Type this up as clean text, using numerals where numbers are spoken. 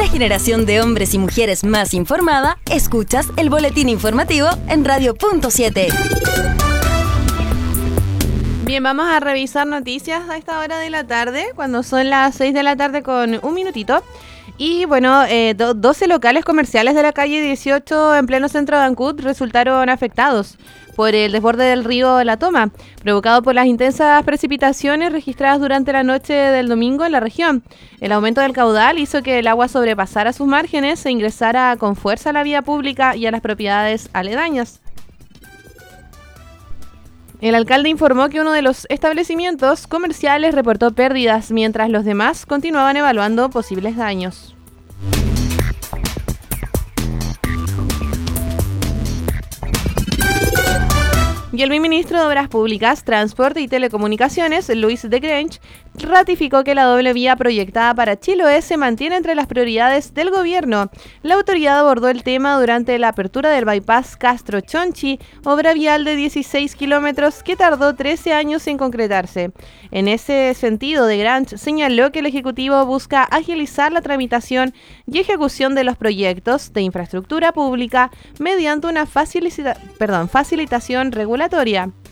generación de hombres y mujeres más informada, escuchas el boletín informativo en Radio.7. Bien, vamos a revisar noticias a esta hora de la tarde, cuando son las 6 de la tarde con un minutito. Y bueno, 12 locales comerciales de la calle 18 en pleno centro de Ancud resultaron afectados por el desborde del río La Toma, provocado por las intensas precipitaciones registradas durante la noche del domingo en la región. El aumento del caudal hizo que el agua sobrepasara sus márgenes e ingresara con fuerza a la vía pública y a las propiedades aledañas. El alcalde informó que uno de los establecimientos comerciales reportó pérdidas, mientras los demás continuaban evaluando posibles daños. Y el ministro de Obras Públicas, Transporte y Telecomunicaciones, Luis de Grange, ratificó que la doble vía proyectada para Chiloé se mantiene entre las prioridades del gobierno. La autoridad abordó el tema durante la apertura del bypass Castro-Chonchi, obra vial de 16 kilómetros que tardó 13 años en concretarse. En ese sentido, de Grange señaló que el Ejecutivo busca agilizar la tramitación y ejecución de los proyectos de infraestructura pública mediante una facilitación regulatoria.